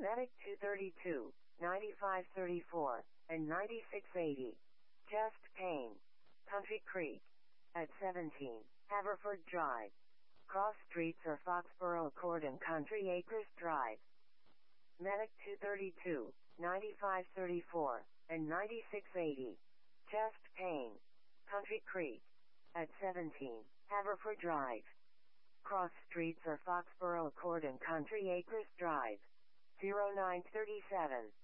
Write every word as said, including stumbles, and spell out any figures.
Medic two thirty-two, ninety-five thirty-four, and ninety-six eighty. Chest pain. Country Creek. At seventeen, Haverford Drive. Cross streets are Foxborough Accord and Country Acres Drive. Medic two thirty-two, ninety-five thirty-four, and ninety-six eighty. Chest pain. Country Creek. At seventeen, Haverford Drive. Cross streets are Foxborough Accord and Country Acres Drive. zero nine thirty-seven.